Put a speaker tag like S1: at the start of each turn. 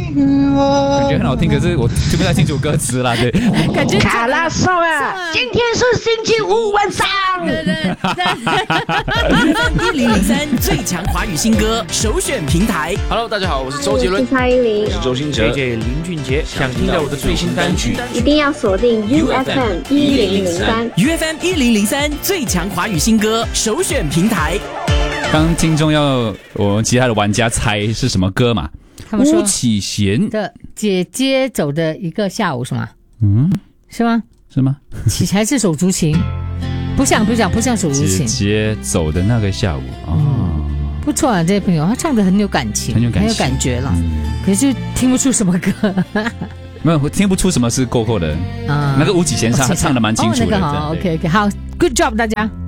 S1: 感觉很好听，可是我听不太清楚歌词啦。对，
S2: 感觉
S3: 卡拉颂啊，今天是星期五晚上。
S4: 1003最强华语新歌首选平台。
S5: Hello， 大家好，我是周杰伦，
S6: 我是蔡依林，
S5: 我是周兴哲
S7: ，JJ 林俊杰。想听到我的最新单曲，
S6: 一定要锁定 UFM 1003
S4: UFM 1003最强华语新歌首选平台。
S1: 刚听众要我们其他的玩家猜是什么歌嘛？
S2: 他们说
S1: 巫启贤
S2: 的姐姐走的一个下午是吗？是吗？
S1: 是吗？
S2: 起还是手足情？不像手足情。
S1: 姐姐走的那个下午
S2: 不错啊，这位朋友他唱得很有感情，很有感觉了，可是就听不出什么歌。
S1: 没有听不出什么是够的那个巫启贤唱的蛮清楚的。
S2: 那个好 ，OK， 好 ，Good job 大家。